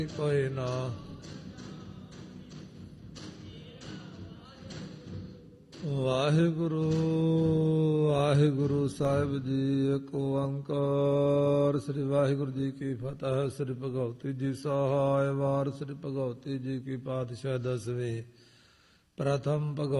ਕੋਈ ਨਾ। ਵਾਹਿਗੁਰੂ ਵਾਹਿਗੁਰੂ ਸਾਹਿਬ ਜੀ। ਏਕ ਓੰਕਾਰ। ਸ੍ਰੀ ਵਾਹਿਗੁਰੂ ਜੀ ਕੀ ਫਤਿਹ। ਸ੍ਰੀ ਭਗਵਤੀ ਜੀ ਸਹਾਇ ਵਾਰ। ਸ੍ਰੀ ਭਗਵਤੀ ਜੀ ਕੀ ਪਾਤਸ਼ਾਹ ਦਸਵੇਂ। ਪ੍ਰਥਮ ਭਗਵ